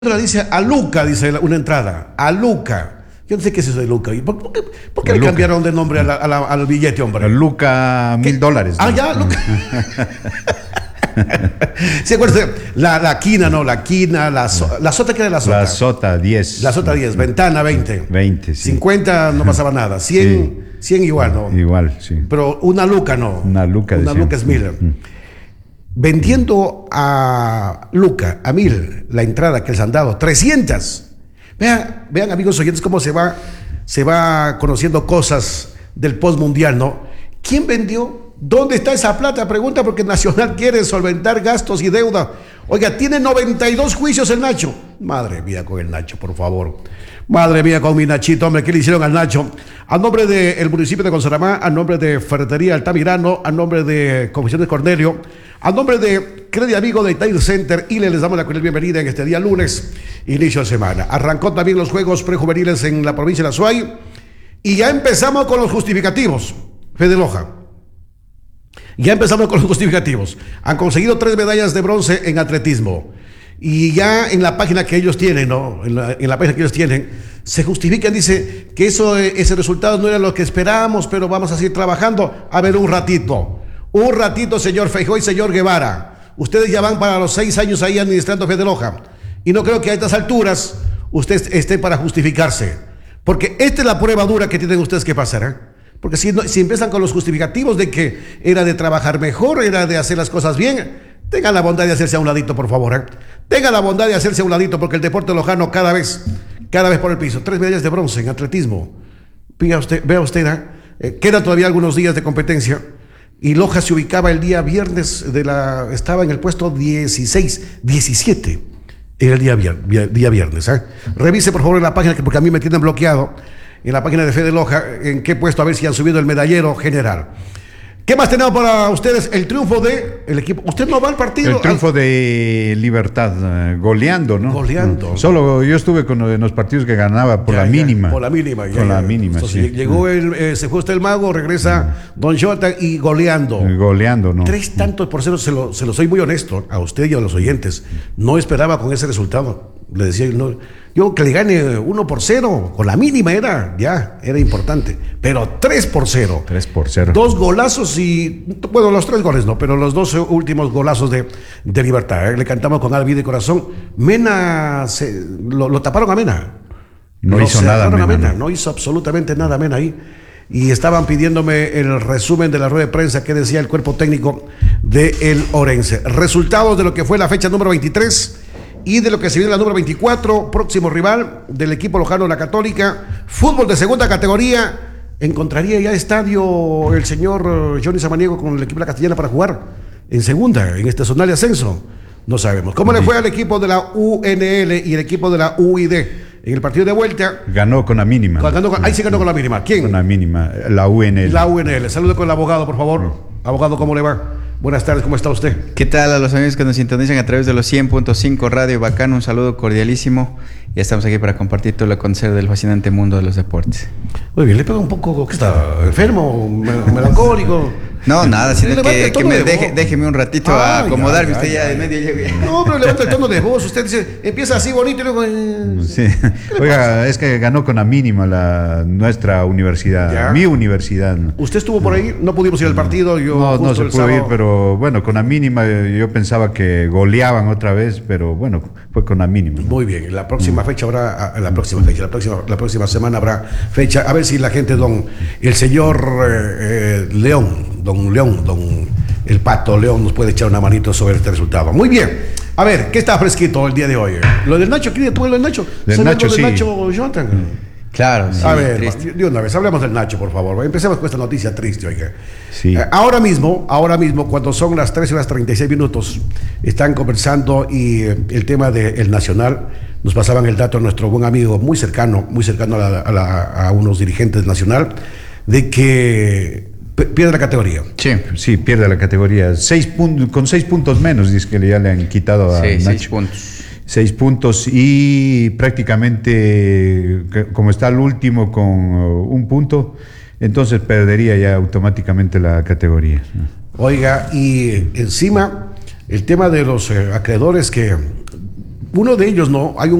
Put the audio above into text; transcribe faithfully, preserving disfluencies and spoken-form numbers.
Otra dice a Luca, dice una entrada, a Luca. Yo no sé qué es eso de Luca. ¿Por, por qué, por qué le Luca. cambiaron de nombre a la, a la, al billete, hombre? Luca, mil dólares. Ah, ya, Luca. ¿Se acuerdan? La, la quina, no, la quina, la, so, la sota, ¿qué era la sota? La sota, diez. La sota diez, ventana veinte. veinte, sí. cincuenta no pasaba nada. cien, sí. cien igual, ¿no? Igual, sí. Pero una Luca no. Una Luca. Una Luca es mil. Mm. Vendiendo a Luca, a mil, la entrada que les han dado, trescientas. Vean, vean, amigos oyentes, cómo se va, se va conociendo cosas del postmundial, ¿no? ¿Quién vendió? ¿Dónde está esa plata? Pregunta, porque Nacional quiere solventar gastos y deuda. Oiga, tiene noventa y dos juicios el Nacho. Madre mía con el Nacho, por favor. Madre mía con mi Nachito, hombre, ¿qué le hicieron al Nacho? A nombre del municipio de Consoramá, a nombre de Ferretería Altamirano, a nombre de Confesiones Cornelio, a nombre de Credit Amigo de Tire Center, y les damos la cordial bienvenida en este día lunes, inicio de semana. Arrancó también los juegos prejuveniles en la provincia de Azuay, y ya empezamos con los justificativos, Fede Loja. Ya empezamos con los justificativos. Han conseguido tres medallas de bronce en atletismo. Y ya en la página que ellos tienen, ¿no? En la, en la página que ellos tienen, se justifican, dice que eso, ese resultado no era lo que esperábamos, pero vamos a seguir trabajando. A ver, un ratito. Un ratito, señor Feijóo y señor Guevara. Ustedes ya van para los seis años ahí administrando Fede Loja. Y no creo que a estas alturas ustedes estén para justificarse. Porque esta es la prueba dura que tienen ustedes que pasar, ¿eh? Porque si, no, si empiezan con los justificativos de que era de trabajar mejor, era de hacer las cosas bien, tengan la bondad de hacerse a un ladito, por favor, ¿eh? Tengan la bondad de hacerse a un ladito, porque el deporte lojano cada vez, cada vez por el piso. Tres medallas de bronce en atletismo. Vea usted, vea usted, ¿eh? Eh, quedan todavía algunos días de competencia. Y Loja se ubicaba el día viernes, de la, estaba en el puesto dieciséis, diecisiete, era el día, día viernes. ¿eh? Revise por favor en la página, porque a mí me tienen bloqueado, en la página de Fede Loja, en qué puesto, a ver si han subido el medallero general. ¿Qué más tenemos para ustedes? El triunfo de el equipo. ¿Usted no va al partido? El triunfo de Libertad, uh, goleando, ¿no? Goleando. Solo yo estuve con en los partidos que ganaba por ya, la ya, mínima. Por la mínima. Ya, por ya. la mínima, Entonces, sí. Llegó el, eh, se fue usted el mago, regresa Don Jota y goleando. Goleando, ¿no? Tres tantos por cero, se lo, se lo soy muy honesto a usted y a los oyentes. No esperaba con ese resultado. Le decía, no, yo que le gane uno por cero, con la mínima era, ya, era importante. Pero tres por cero. Tres por cero. Dos golazos y, bueno, los tres goles no, pero los dos últimos golazos de, de Libertad. ¿eh? Le cantamos con alma, vida y corazón. Mena, se, lo, lo taparon a Mena. No lo hizo nada Mena, Mena. No. no hizo absolutamente nada Mena ahí. Y estaban pidiéndome el resumen de la rueda de prensa que decía el cuerpo técnico de el Orense. Resultados de lo que fue la fecha número veintitrés y de lo que se viene la número veinticuatro, próximo rival del equipo lojano La Católica, fútbol de segunda categoría. ¿Encontraría ya estadio el señor Johnny Samaniego con el equipo de la Castellana para jugar en segunda, en este zonal de ascenso? No sabemos. ¿Cómo sí. le fue al equipo de la U N L y el equipo de la U I D en el partido de vuelta? Ganó con la mínima. Ganó con, ahí sí ganó con la mínima. ¿Quién? Con la mínima, la U N L. La U N L. Saludo con el abogado, por favor. Sí. Abogado, ¿cómo le va? Buenas tardes, ¿cómo está usted? ¿Qué tal a los amigos que nos sintonizan a través de los cien punto cinco Radio Bacán? Un saludo cordialísimo. Ya estamos aquí para compartir todo lo acontecer del fascinante mundo de los deportes. Muy bien, le pega un poco, ¿qué está? ¿Enfermo? ¿Melancólico? No, nada, sino que, que me de deje, déjeme un ratito ah, a acomodarme. Usted ya de medio llegue. No, pero levanta el tono de voz. Usted dice, empieza así bonito y luego. Eh, sí. Oiga, pasa? Es que ganó con la mínima la nuestra universidad, ya. mi universidad. ¿Usted estuvo por ahí? No pudimos ir al partido. Yo no, no se pudo sábado... ir, pero bueno, con la mínima yo pensaba que goleaban otra vez, pero bueno, fue con la mínima. Muy bien, la próxima mm. fecha habrá, la próxima fecha, la próxima, la próxima semana habrá fecha. A ver si la gente, don, el señor eh, eh, León. Don León, don el Pato León nos puede echar una manito sobre este resultado. Muy bien. A ver, ¿qué está fresquito el día de hoy? Lo del Nacho, ¿quién tuvo lo del Nacho? Del Nacho, del sí. Nacho Jonathan. Claro, sí. A ver, triste. de una vez, hablemos del Nacho, por favor. Empecemos con esta noticia triste, oiga. Sí. Eh, ahora mismo, ahora mismo, cuando son las trece horas treinta y seis minutos, están conversando y eh, el tema del Nacional, nos pasaban el dato a nuestro buen amigo, muy cercano, muy cercano a, la, a, la, a unos dirigentes del Nacional, de que pierde la categoría. Sí, sí, pierde la categoría. Seis puntos, con seis puntos menos, dice que ya le han quitado a sí, Nacho. Seis puntos. Seis puntos y prácticamente, como está el último con un punto, entonces perdería ya automáticamente la categoría. Oiga, y encima el tema de los eh, acreedores que uno de ellos, no, hay un